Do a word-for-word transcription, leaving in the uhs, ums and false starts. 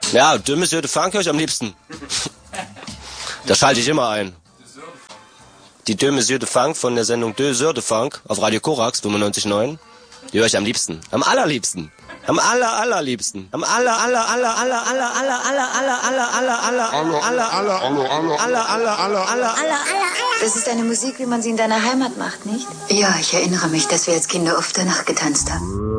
Ja, Deux Monsieur de Funk höre ich am liebsten. Da schalte ich immer ein. Die Deux Monsieur de Funk von der Sendung Deux Heures de Funk auf Radio Korax fünfundneunzig Komma neun. Die höre ich am liebsten. Am allerliebsten. Am aller allerliebsten. Am aller aller aller aller aller aller aller aller aller aller aller aller aller aller aller aller aller aller aller. Das ist eine Musik, wie man sie in deiner Heimat macht, nicht? Ja, ich erinnere mich, dass wir als Kinder oft danach getanzt haben.